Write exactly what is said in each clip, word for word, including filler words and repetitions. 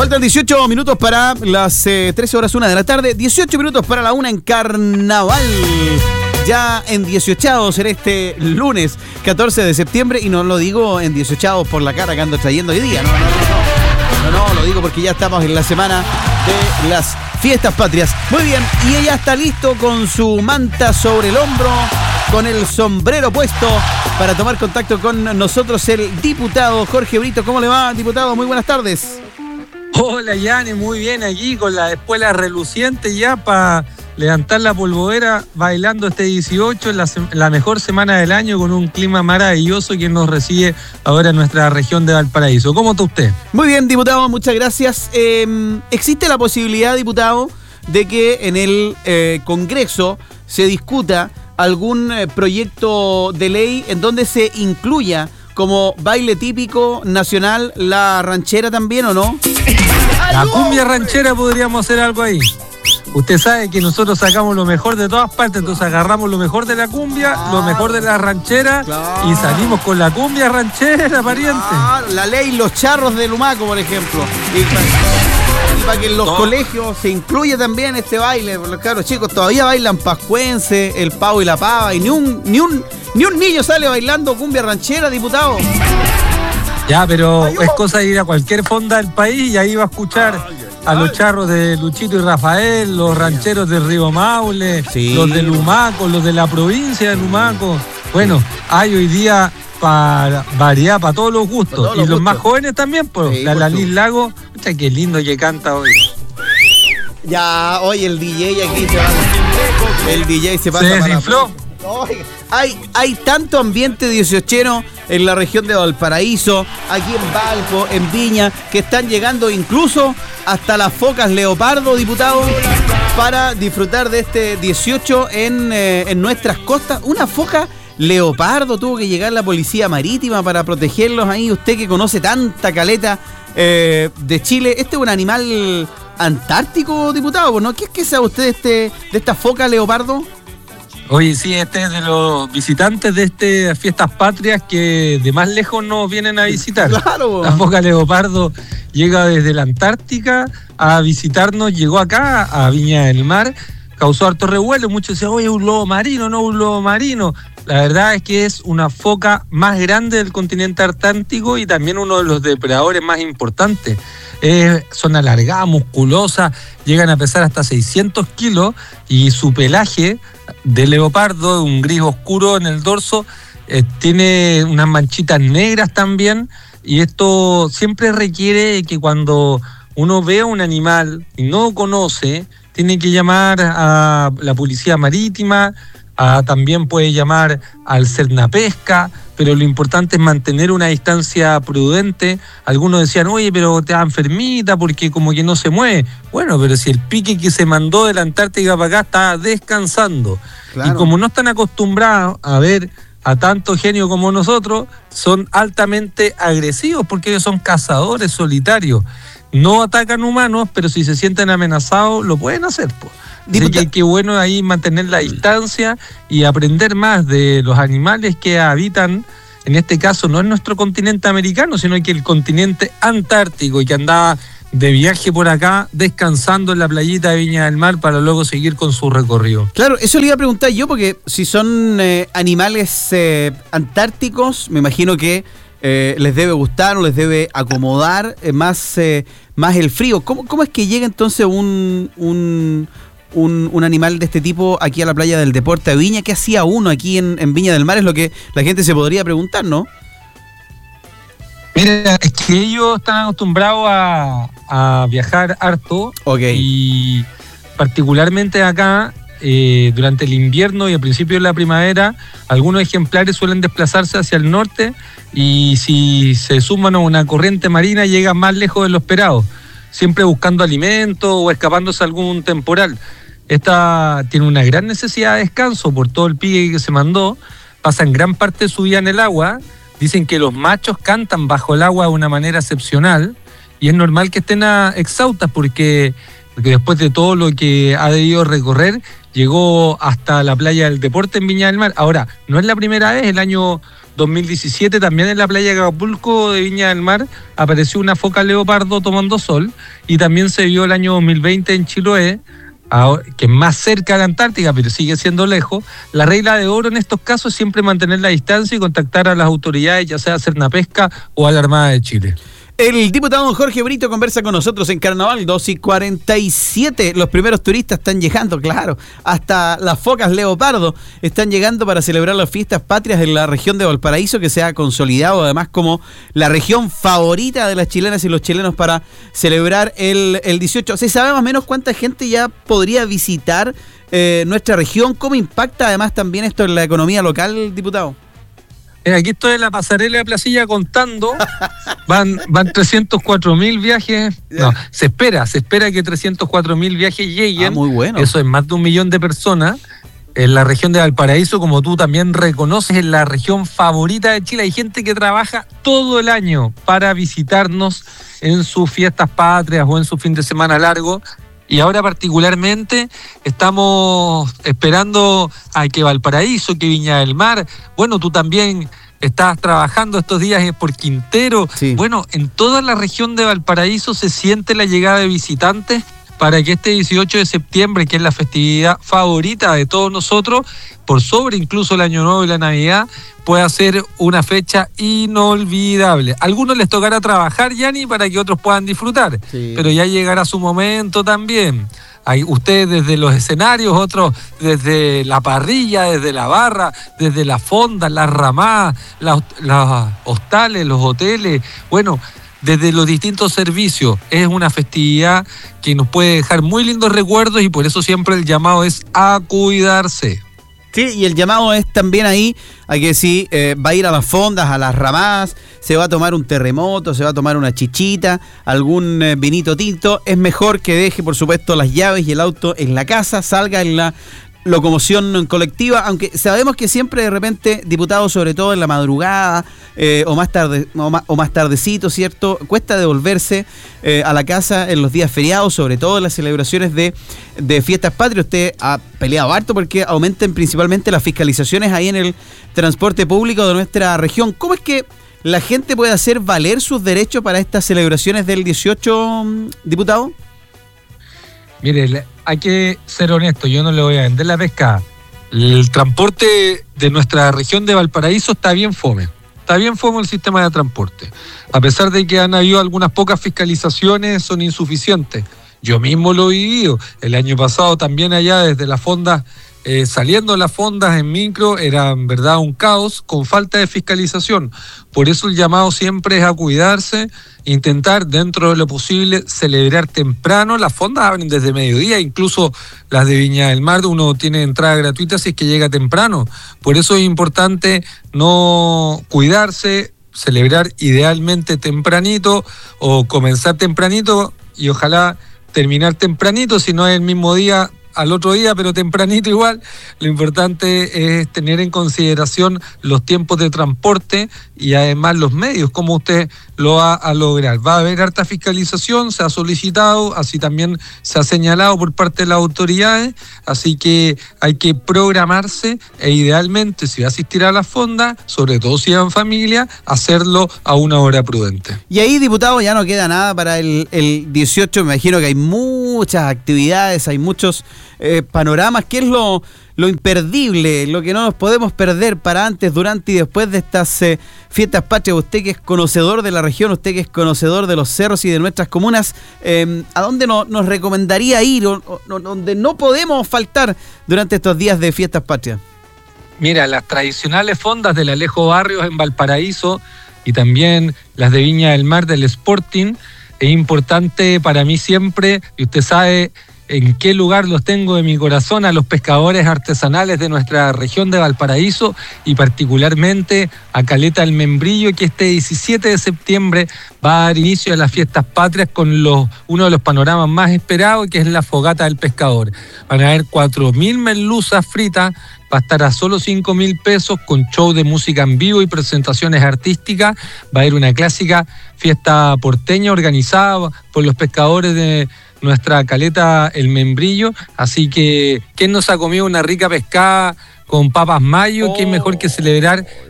Faltan dieciocho minutos para las eh, trece horas una de la tarde, dieciocho minutos para la una en Carnaval. Ya en dieciochados en este lunes catorce de septiembre, y no lo digo en dieciochados por la cara que ando trayendo hoy día, no, no, no, no, no, no, lo digo porque ya estamos en la semana de las fiestas patrias. Muy bien, y ella está listo con su manta sobre el hombro, con el sombrero puesto, para tomar contacto con nosotros el diputado Jorge Brito. ¿Cómo le va, diputado? Muy buenas tardes. Hola, Yanni, muy bien aquí con la espuela reluciente ya para levantar la polvovera, bailando este dieciocho, la, la mejor semana del año, con un clima maravilloso que nos recibe ahora en nuestra región de Valparaíso. ¿Cómo está usted? Muy bien, diputado, muchas gracias. Eh, ¿Existe la posibilidad, diputado, de que en el eh, Congreso se discuta algún eh, proyecto de ley en donde se incluya como baile típico nacional la ranchera también, o no? La cumbia ranchera, podríamos hacer algo ahí. Usted sabe que nosotros sacamos lo mejor de todas partes, entonces agarramos lo mejor de la cumbia, claro, lo mejor de la ranchera, claro, y salimos con la cumbia ranchera, pariente. Claro, la ley Los Charros de Lumaco, por ejemplo. Y para, y para que en los no. colegios se incluya también este baile, porque los cabros chicos todavía bailan pascuense, el pavo y la pava, y ni un, ni un, ni un niño sale bailando cumbia ranchera, diputado. Ya, pero Ayú. es cosa de ir a cualquier fonda del país y ahí va a escuchar a los charros de Luchito y Rafael, los rancheros de Río Maule, sí, los de Lumaco, los de la provincia de Lumaco. Bueno, hay hoy día para variedad, para todos los gustos. Todos los y los gustos. Más jóvenes también, pues. Sí, la Lalis Lago, pucha, qué lindo que canta hoy. Ya, hoy el D J aquí se va. El D J se pasa. Se desinfló. Oye, hay, hay tanto ambiente dieciochero en la región de Valparaíso, aquí en Valpo, en Viña, que están llegando incluso hasta las focas leopardo, diputado, para disfrutar de este dieciocho en, eh, en nuestras costas. Una foca leopardo, tuvo que llegar la policía marítima para protegerlos ahí. Usted que conoce tanta caleta eh, de Chile, este es un animal antártico, diputado, ¿no? ¿Qué es que sabe usted de, este, de esta foca leopardo? Oye, sí, este es de los visitantes de estas fiestas patrias que de más lejos nos vienen a visitar. Claro. La foca leopardo llega desde la Antártica a visitarnos, llegó acá a Viña del Mar, causó harto revuelo, muchos decían, oye, un lobo marino, no un lobo marino. La verdad es que es una foca más grande del continente antártico y también uno de los depredadores más importantes. Eh, son alargadas, musculosas, llegan a pesar hasta seiscientos kilos y su pelaje de leopardo, un gris oscuro en el dorso, eh, tiene unas manchitas negras también, y esto siempre requiere que cuando uno vea un animal y no conoce, tiene que llamar a la policía marítima, a, también puede llamar al Cernapesca, pero lo importante es mantener una distancia prudente. Algunos decían, oye, pero te da enfermita porque como que no se mueve. Bueno, pero si el pique que se mandó de la Antártica para acá está descansando. Claro. Y como no están acostumbrados a ver a tanto genio como nosotros, son altamente agresivos porque ellos son cazadores solitarios. No atacan humanos, pero si se sienten amenazados, lo pueden hacer, pues. Así que qué bueno ahí mantener la distancia y aprender más de los animales que habitan, en este caso no en nuestro continente americano, sino que el continente antártico, y que andaba de viaje por acá, descansando en la playita de Viña del Mar para luego seguir con su recorrido. Claro, eso le iba a preguntar yo, porque si son eh, animales eh, antárticos, me imagino que eh, les debe gustar o les debe acomodar eh, más, eh, más el frío. ¿Cómo, cómo es que llega entonces un... un Un, un animal de este tipo aquí a la playa del Deporte de Viña? ¿Qué hacía uno aquí en, en Viña del Mar? Es lo que la gente se podría preguntar, ¿no? Mira, es que ellos están acostumbrados a, a viajar harto. Okay. Y particularmente acá, eh, durante el invierno y al principio de la primavera, algunos ejemplares suelen desplazarse hacia el norte, y si se suman a una corriente marina llegan más lejos de lo esperado, siempre buscando alimento o escapándose a algún temporal. Esta tiene una gran necesidad de descanso por todo el pique que se mandó, pasan gran parte de su vida en el agua, dicen que los machos cantan bajo el agua de una manera excepcional, y es normal que estén a, exhaustas porque, porque después de todo lo que ha debido recorrer, llegó hasta la playa del Deporte en Viña del Mar. Ahora, no es la primera vez, el año dos mil diecisiete, también en la playa de Acapulco de Viña del Mar, apareció una foca leopardo tomando sol, y también se vio el año dos mil veinte en Chiloé, que es más cerca de la Antártica, pero sigue siendo lejos. La regla de oro en estos casos es siempre mantener la distancia y contactar a las autoridades, ya sea a Cernapesca o a la Armada de Chile. El diputado Jorge Brito conversa con nosotros en Carnaval, dos y cuarenta y siete. Los primeros turistas están llegando, claro. Hasta las focas leopardo están llegando para celebrar las fiestas patrias en la región de Valparaíso, que se ha consolidado además como la región favorita de las chilenas y los chilenos para celebrar el, el dieciocho. ¿Se sabe más o menos cuánta gente ya podría visitar eh, nuestra región? ¿Cómo impacta además también esto en la economía local, diputado? Aquí estoy en la pasarela de Placilla contando, van, van trescientos cuatro mil viajes, no, se espera, se espera que trescientos cuatro mil viajes lleguen. Ah, muy bueno. Eso es más de un millón de personas. En la región de Valparaíso, como tú también reconoces, es la región favorita de Chile. Hay gente que trabaja todo el año para visitarnos en sus fiestas patrias o en su fin de semana largo. Y ahora particularmente estamos esperando a que Valparaíso, que Viña del Mar, bueno, tú también estás trabajando estos días por Quintero. Sí. Bueno, en toda la región de Valparaíso se siente la llegada de visitantes para que este dieciocho de septiembre, que es la festividad favorita de todos nosotros, por sobre incluso el Año Nuevo y la Navidad, pueda ser una fecha inolvidable. A algunos les tocará trabajar, Yanni, para que otros puedan disfrutar, sí, pero ya llegará su momento también. Hay ustedes desde los escenarios, otros desde la parrilla, desde la barra, desde la fonda, las ramadas, las, las hostales, los hoteles, bueno, desde los distintos servicios. Es una festividad que nos puede dejar muy lindos recuerdos y por eso siempre el llamado es a cuidarse. Sí, y el llamado es también ahí a que si eh, va a ir a las fondas, a las ramadas, se va a tomar un terremoto, se va a tomar una chichita, algún eh, vinito tinto, es mejor que deje, por supuesto, las llaves y el auto en la casa, salga en la locomoción colectiva, aunque sabemos que siempre de repente, diputados, sobre todo en la madrugada eh, o más tarde o más, o más tardecito, ¿cierto? Cuesta devolverse eh, a la casa en los días feriados, sobre todo en las celebraciones de, de fiestas patrias. Usted ha peleado harto porque aumenten principalmente las fiscalizaciones ahí en el transporte público de nuestra región. ¿Cómo es que la gente puede hacer valer sus derechos para estas celebraciones del dieciocho, diputado? Mire, hay que ser honesto, yo no le voy a vender la pesca. El transporte de nuestra región de Valparaíso está bien fome. Está bien fome el sistema de transporte. A pesar de que han habido algunas pocas fiscalizaciones, son insuficientes. Yo mismo lo he vivido. El año pasado también allá desde las fondas, eh, saliendo de las fondas en micro, era en verdad un caos con falta de fiscalización. Por eso el llamado siempre es a cuidarse, intentar dentro de lo posible celebrar temprano. Las fondas abren desde mediodía, incluso las de Viña del Mar uno tiene entrada gratuita si es que llega temprano. Por eso es importante no cuidarse, celebrar idealmente tempranito o comenzar tempranito y ojalá terminar tempranito, si no es el mismo día, al otro día, pero tempranito igual. Lo importante es tener en consideración los tiempos de transporte y además los medios, cómo usted lo va a lograr. Va a haber harta fiscalización, se ha solicitado, así también se ha señalado por parte de las autoridades, así que hay que programarse e idealmente, si va a asistir a la fonda, sobre todo si va en familia, hacerlo a una hora prudente. Y ahí, diputado, ya no queda nada para el, el dieciocho, me imagino que hay muchas actividades, hay muchos Eh, panoramas. ¿Qué es lo, lo imperdible, lo que no nos podemos perder para antes, durante y después de estas eh, fiestas patrias? Usted que es conocedor de la región, usted que es conocedor de los cerros y de nuestras comunas, eh, ¿a dónde no, nos recomendaría ir o, o donde no podemos faltar durante estos días de fiestas patrias? Mira, las tradicionales fondas del Alejo Barrios en Valparaíso y también las de Viña del Mar del Sporting, es importante para mí siempre, y usted sabe en qué lugar los tengo de mi corazón, a los pescadores artesanales de nuestra región de Valparaíso y particularmente a Caleta del Membrillo, que este diecisiete de septiembre va a dar inicio a las fiestas patrias con los, uno de los panoramas más esperados, que es la fogata del pescador. Van a haber cuatro mil merluzas fritas, va a estar a solo cinco mil pesos con show de música en vivo y presentaciones artísticas. Va a haber una clásica fiesta porteña organizada por los pescadores de nuestra Caleta El Membrillo, así que ¿quién nos ha comido una rica pescada con papas mayo? Oh. ¿Qué mejor que celebrar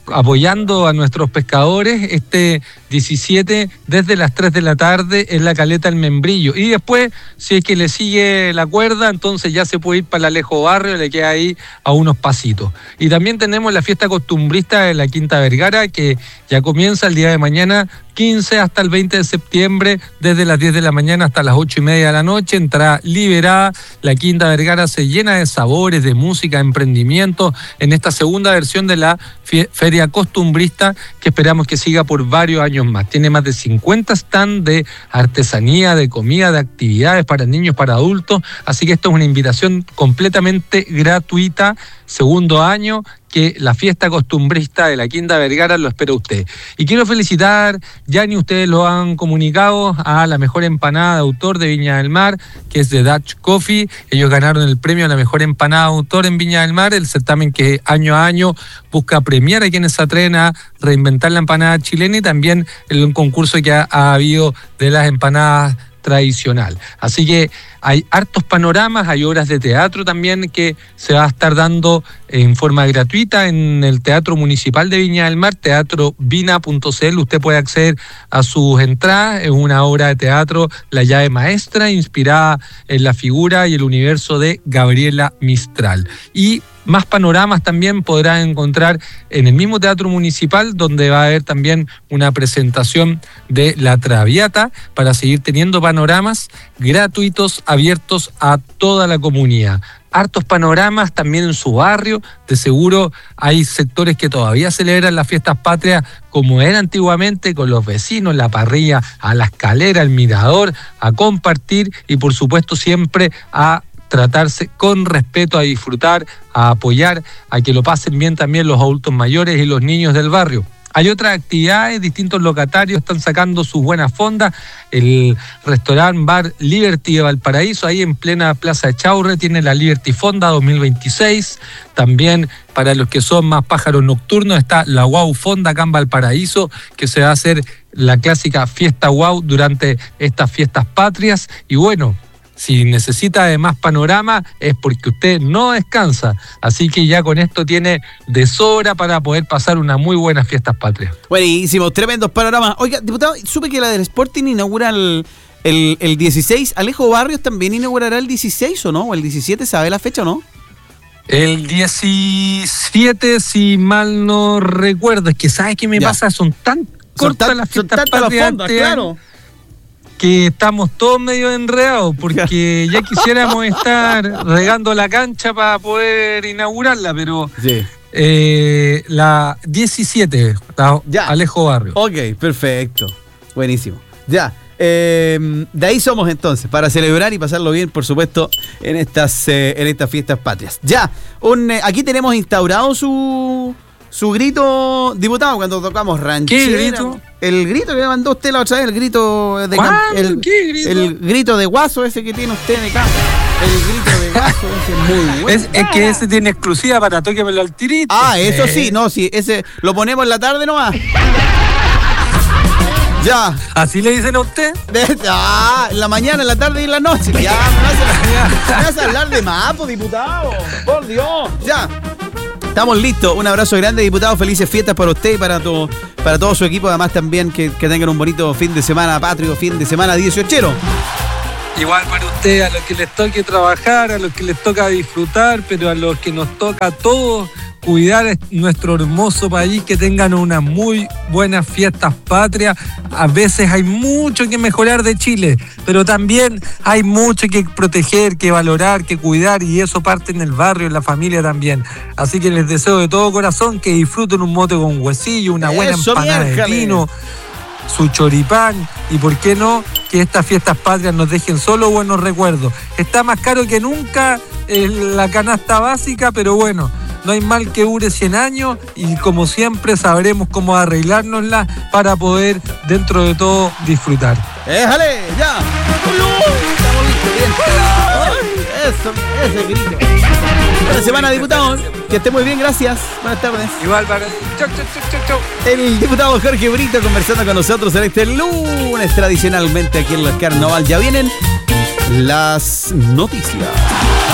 apoyando a nuestros pescadores este diecisiete desde las tres de la tarde en la Caleta El Membrillo. Y después, si es que le sigue la cuerda, entonces ya se puede ir para el Alejo Barrio, le queda ahí a unos pasitos. Y también tenemos la fiesta costumbrista de la Quinta Vergara, que ya comienza el día de mañana, quince hasta el veinte de septiembre, desde las diez de la mañana hasta las ocho y media de la noche, entrada liberada. La Quinta Vergara se llena de sabores, de música, de emprendimiento en esta segunda versión de la feria costumbrista, que esperamos que siga por varios años más. Tiene más de cincuenta stands de artesanía, de comida, de actividades para niños, para adultos, así que esto es una invitación completamente gratuita, segundo año, que la fiesta costumbrista de la Quinta Vergara lo espera usted. Y quiero felicitar, ya ni ustedes lo han comunicado, a la mejor empanada de autor de Viña del Mar, que es de Dutch Coffee. Ellos ganaron el premio a la mejor empanada de autor en Viña del Mar, el certamen que año a año busca premiar a quienes se atreven a reinventar la empanada chilena, y también el concurso que ha, ha habido de las empanadas tradicional. Así que hay hartos panoramas, hay obras de teatro también que se va a estar dando en forma gratuita en el Teatro Municipal de Viña del Mar, teatro vina punto c l. Usted puede acceder a sus entradas. Es una obra de teatro, La llave maestra, inspirada en la figura y el universo de Gabriela Mistral. Y más panoramas también podrán encontrar en el mismo Teatro Municipal, donde va a haber también una presentación de La Traviata, para seguir teniendo panoramas gratuitos, abiertos a toda la comunidad. Hartos panoramas también en su barrio. De seguro hay sectores que todavía celebran las fiestas patrias como era antiguamente, con los vecinos, la parrilla, a la escalera, el mirador, a compartir y por supuesto siempre a tratarse con respeto, a disfrutar, a apoyar, a que lo pasen bien también los adultos mayores y los niños del barrio. Hay otras actividades, distintos locatarios están sacando sus buenas fondas. El restaurante Bar Liberty de Valparaíso, ahí en plena Plaza de Chaurre, tiene la Liberty Fonda dos mil veintiséis. También para los que son más pájaros nocturnos está la Wow Fonda acá en Valparaíso, que se va a hacer la clásica fiesta Wow durante estas fiestas patrias. Y bueno, si necesita de más panorama es porque usted no descansa. Así que ya con esto tiene de sobra para poder pasar unas muy buenas fiestas patrias. Buenísimo, tremendos panoramas. Oiga, diputado, supe que la del Sporting inaugura el, el, el dieciséis. ¿Alejo Barrios también inaugurará el dieciséis o no? ¿O el diecisiete? ¿Sabe la fecha o no? El diecisiete, si mal no recuerdo. Es que ¿sabes qué me ya. pasa? Son tan cortas tan, las fiestas patrias. Fondas, claro. Que estamos todos medio enredados, porque ya quisiéramos estar regando la cancha para poder inaugurarla, pero sí. eh, la diecisiete, la ya. Alejo Barrio. Ok, perfecto, buenísimo. Ya, eh, de ahí somos entonces, para celebrar y pasarlo bien, por supuesto, en estas, eh, en estas fiestas patrias. Ya, un, eh, aquí tenemos instaurado su... Su grito, diputado, cuando tocamos ranchera. ¿Qué grito? El grito que me mandó usted la otra vez, el grito de el, ¿Qué grito? El grito de guaso ese que tiene usted de campo. El grito de guaso ese es muy bueno. Es, es que ese tiene exclusiva para tóquemelo al tirito. Ah, eso sí, no, sí, ese lo ponemos en la tarde nomás. Ya. ¿Así le dicen a usted? Ah, en la mañana, en la tarde y en la noche. Ya, me vas a hablar de mapo, diputado. Por Dios. Ya. Estamos listos. Un abrazo grande, diputado. Felices fiestas para usted y para, tu, para todo su equipo. Además también que, que tengan un bonito fin de semana patrio, fin de semana dieciochero. Igual para usted, a los que les toque trabajar, a los que les toca disfrutar, pero a los que nos toca a todos cuidar nuestro hermoso país, que tengan unas muy buenas fiestas patrias. A veces hay mucho que mejorar de Chile, pero también hay mucho que proteger, que valorar, que cuidar, y eso parte en el barrio, en la familia también. Así que les deseo de todo corazón que disfruten un mote con huesillo, una buena eso, empanada de pino, su choripán, y por qué no, que estas fiestas patrias nos dejen solo buenos recuerdos. Está más caro que nunca eh, la canasta básica, pero bueno, no hay mal que dure cien años, y como siempre sabremos cómo arreglárnosla para poder dentro de todo disfrutar. ¡Éjale! ¡Ya! ¡Estamos listos! Eso, ese grito. Buena semana, diputado. Que esté muy bien, gracias. Buenas tardes. Igual, para. Chau, chau, chau, chau. El diputado Jorge Brito conversando con nosotros en este lunes, tradicionalmente aquí en el Carnaval. Ya vienen las noticias.